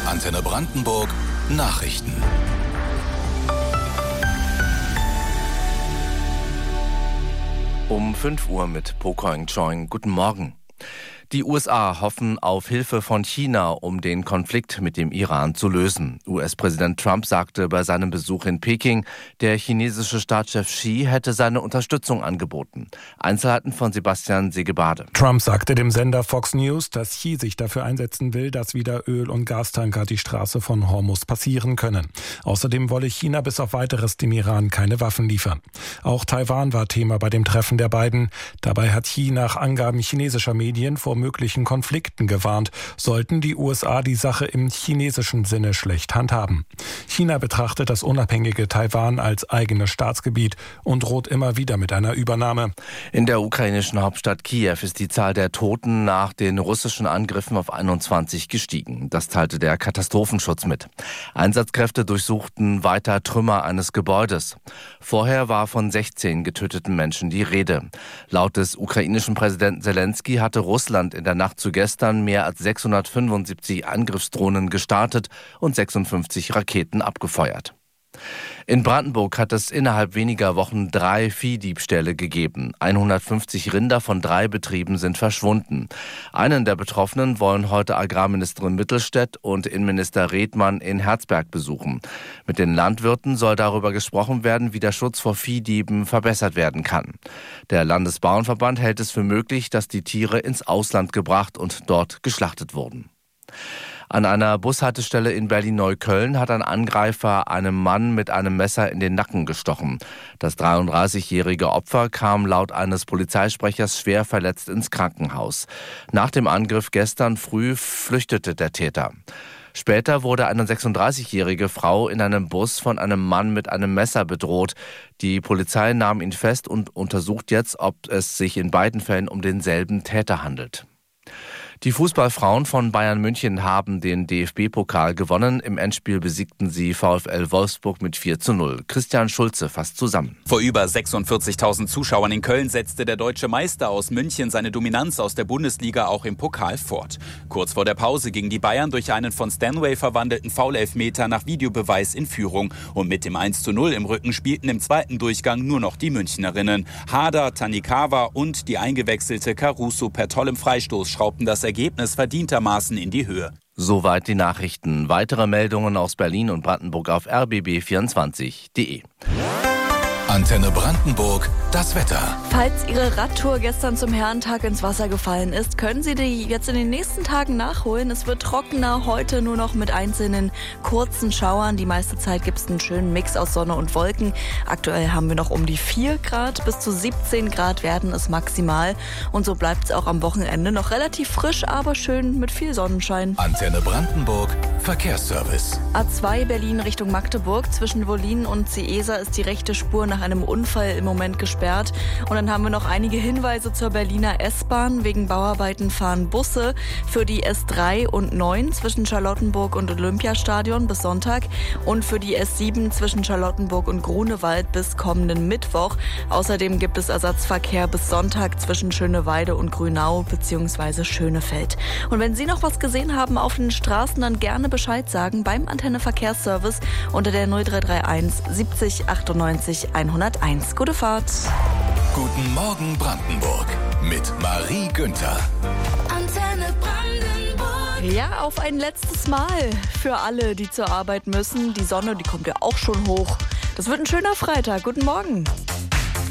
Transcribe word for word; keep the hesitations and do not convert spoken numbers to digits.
Antenne Brandenburg Nachrichten. Um fünf Uhr mit Po Koing Choing. Guten Morgen. Die U S A hoffen auf Hilfe von China, um den Konflikt mit dem Iran zu lösen. U S-Präsident Trump sagte bei seinem Besuch in Peking, der chinesische Staatschef Xi hätte seine Unterstützung angeboten. Einzelheiten von Sebastian Segebade. Trump sagte dem Sender Fox News, dass Xi sich dafür einsetzen will, dass wieder Öl- und Gastanker die Straße von Hormuz passieren können. Außerdem wolle China bis auf Weiteres dem Iran keine Waffen liefern. Auch Taiwan war Thema bei dem Treffen der beiden. Dabei hat Xi nach Angaben chinesischer Medien vor möglichen Konflikten gewarnt, sollten die U S A die Sache im chinesischen Sinne schlecht handhaben. China betrachtet das unabhängige Taiwan als eigenes Staatsgebiet und droht immer wieder mit einer Übernahme. In der ukrainischen Hauptstadt Kiew ist die Zahl der Toten nach den russischen Angriffen auf einundzwanzig gestiegen. Das teilte der Katastrophenschutz mit. Einsatzkräfte durchsuchten weiter Trümmer eines Gebäudes. Vorher war von sechzehn getöteten Menschen die Rede. Laut des ukrainischen Präsidenten Zelensky hatte Russland in der Nacht zu gestern mehr als sechshundertfünfundsiebzig Angriffsdrohnen gestartet und sechsundfünfzig Raketen abgefeuert. In Brandenburg hat es innerhalb weniger Wochen drei Viehdiebstähle gegeben. hundertfünfzig Rinder von drei Betrieben sind verschwunden. Einen der Betroffenen wollen heute Agrarministerin Mittelstädt und Innenminister Redmann in Herzberg besuchen. Mit den Landwirten soll darüber gesprochen werden, wie der Schutz vor Viehdieben verbessert werden kann. Der Landesbauernverband hält es für möglich, dass die Tiere ins Ausland gebracht und dort geschlachtet wurden. An einer Bushaltestelle in Berlin-Neukölln hat ein Angreifer einem Mann mit einem Messer in den Nacken gestochen. Das dreiunddreißigjährige Opfer kam laut eines Polizeisprechers schwer verletzt ins Krankenhaus. Nach dem Angriff gestern früh flüchtete der Täter. Später wurde eine sechsunddreißigjährige Frau in einem Bus von einem Mann mit einem Messer bedroht. Die Polizei nahm ihn fest und untersucht jetzt, ob es sich in beiden Fällen um denselben Täter handelt. Die Fußballfrauen von Bayern München haben den D F B-Pokal gewonnen. Im Endspiel besiegten sie VfL Wolfsburg mit vier zu null. Christian Schulze fasst zusammen. Vor über sechsundvierzigtausend Zuschauern in Köln setzte der deutsche Meister aus München seine Dominanz aus der Bundesliga auch im Pokal fort. Kurz vor der Pause gingen die Bayern durch einen von Stanway verwandelten Foul-Elfmeter nach Videobeweis in Führung. Und mit dem eins zu null im Rücken spielten im zweiten Durchgang nur noch die Münchnerinnen. Hader, Tanikawa und die eingewechselte Caruso per tollem Freistoß schraubten das Ergebnis verdientermaßen in die Höhe. Soweit die Nachrichten. Weitere Meldungen aus Berlin und Brandenburg auf r b b vierundzwanzig punkt de. Antenne Brandenburg, das Wetter. Falls Ihre Radtour gestern zum Herrentag ins Wasser gefallen ist, können Sie die jetzt in den nächsten Tagen nachholen. Es wird trockener, heute nur noch mit einzelnen kurzen Schauern. Die meiste Zeit gibt es einen schönen Mix aus Sonne und Wolken. Aktuell haben wir noch um die vier Grad, bis zu siebzehn Grad werden es maximal. Und so bleibt es auch am Wochenende noch relativ frisch, aber schön mit viel Sonnenschein. Antenne Brandenburg, Verkehrsservice. A zwei Berlin Richtung Magdeburg. Zwischen Wollin und Ciesa ist die rechte Spur nach einem Unfall im Moment gesperrt. Und dann haben wir noch einige Hinweise zur Berliner S-Bahn. Wegen Bauarbeiten fahren Busse für die S drei und neun zwischen Charlottenburg und Olympiastadion bis Sonntag und für die S sieben zwischen Charlottenburg und Grunewald bis kommenden Mittwoch. Außerdem gibt es Ersatzverkehr bis Sonntag zwischen Schöneweide und Grünau bzw. Schönefeld. Und wenn Sie noch was gesehen haben auf den Straßen, dann gerne Bescheid sagen beim Antenne Verkehrsservice unter der null drei drei eins siebzig achtundneunzig hunderteins. Gute Fahrt. Guten Morgen Brandenburg mit Marie Günther. Antenne Brandenburg. Ja, auf ein letztes Mal für alle, die zur Arbeit müssen. Die Sonne, die kommt ja auch schon hoch. Das wird ein schöner Freitag. Guten Morgen.